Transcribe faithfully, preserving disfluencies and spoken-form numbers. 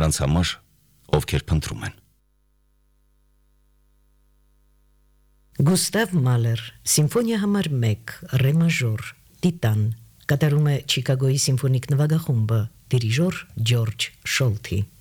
նրանց համար, ովքեր փնտրում են։ Գուստավ Մալեր, Սիմֆոնիա համար մեկ, ռե մաժոր, Տիտան, կատարում է Չիկագոյի սիմֆոնիկ նվագախումբը, դիրիժոր Ջորջ Շոլթի։